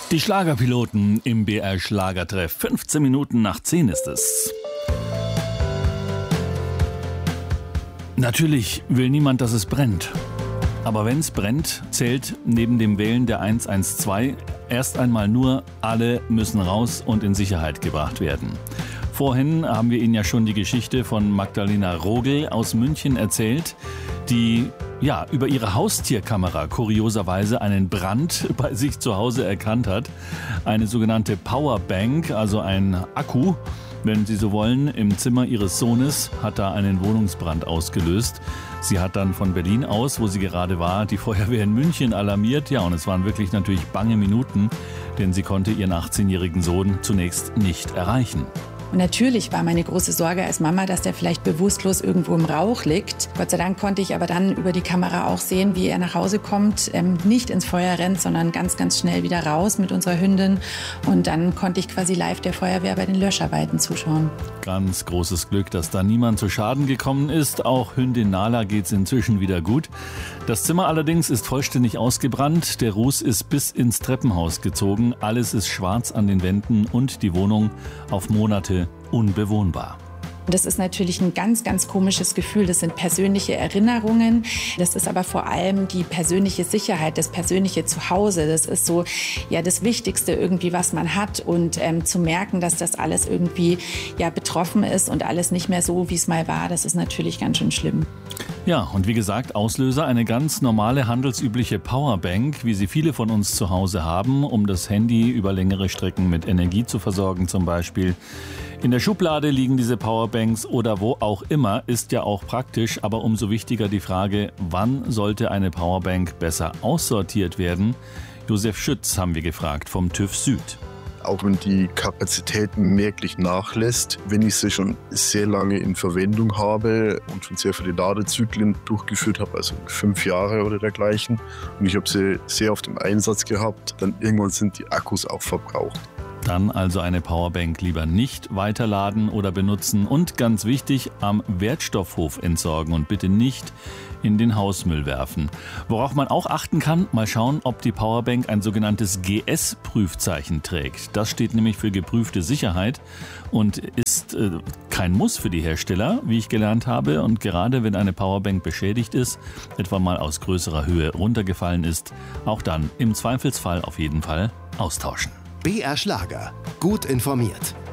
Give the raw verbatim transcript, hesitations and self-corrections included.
Die Schlagerpiloten im B R Schlagertreff. fünfzehn Minuten nach zehn ist es. Natürlich will niemand, dass es brennt. Aber wenn es brennt, zählt neben dem Wählen der eins eins zwei erst einmal nur, alle müssen raus und in Sicherheit gebracht werden. Vorhin haben wir Ihnen ja schon die Geschichte von Magdalena Rogel aus München erzählt, die ja über ihre Haustierkamera kurioserweise einen Brand bei sich zu Hause erkannt hat. Eine sogenannte Powerbank, also ein Akku, wenn Sie so wollen, im Zimmer ihres Sohnes hat da einen Wohnungsbrand ausgelöst. Sie hat dann von Berlin aus, wo sie gerade war, die Feuerwehr in München alarmiert. Ja, und es waren wirklich natürlich bange Minuten, denn sie konnte ihren achtzehnjährigen Sohn zunächst nicht erreichen. Und natürlich war meine große Sorge als Mama, dass der vielleicht bewusstlos irgendwo im Rauch liegt. Gott sei Dank konnte ich aber dann über die Kamera auch sehen, wie er nach Hause kommt, ähm, nicht ins Feuer rennt, sondern ganz, ganz schnell wieder raus mit unserer Hündin. Und dann konnte ich quasi live der Feuerwehr bei den Löscharbeiten zuschauen. Ganz großes Glück, dass da niemand zu Schaden gekommen ist. Auch Hündin Nala geht's inzwischen wieder gut. Das Zimmer allerdings ist vollständig ausgebrannt. Der Ruß ist bis ins Treppenhaus gezogen. Alles ist schwarz an den Wänden und die Wohnung auf Monate unbewohnbar. Das ist natürlich ein ganz, ganz komisches Gefühl. Das sind persönliche Erinnerungen. Das ist aber vor allem die persönliche Sicherheit, das persönliche Zuhause. Das ist so ja das Wichtigste irgendwie, was man hat. Und ähm, zu merken, dass das alles irgendwie ja betroffen ist und alles nicht mehr so, wie es mal war, das ist natürlich ganz schön schlimm. Ja, und wie gesagt, Auslöser eine ganz normale handelsübliche Powerbank, wie sie viele von uns zu Hause haben, um das Handy über längere Strecken mit Energie zu versorgen zum Beispiel. In der Schublade liegen diese Powerbanks oder wo auch immer, ist ja auch praktisch, aber umso wichtiger die Frage, wann sollte eine Powerbank besser aussortiert werden? Josef Schütz haben wir gefragt vom TÜV Süd. Auch wenn die Kapazität merklich nachlässt, wenn ich sie schon sehr lange in Verwendung habe und schon sehr viele Ladezyklen durchgeführt habe, also fünf Jahre oder dergleichen, und ich habe sie sehr oft im Einsatz gehabt, dann irgendwann sind die Akkus auch verbraucht. Dann also eine Powerbank lieber nicht weiterladen oder benutzen und ganz wichtig, am Wertstoffhof entsorgen und bitte nicht in den Hausmüll werfen. Worauf man auch achten kann, mal schauen, ob die Powerbank ein sogenanntes G S-Prüfzeichen trägt. Das steht nämlich für geprüfte Sicherheit und ist äh, kein Muss für die Hersteller, wie ich gelernt habe. Und gerade wenn eine Powerbank beschädigt ist, etwa mal aus größerer Höhe runtergefallen ist, auch dann im Zweifelsfall auf jeden Fall austauschen. B R Schlager. Gut informiert.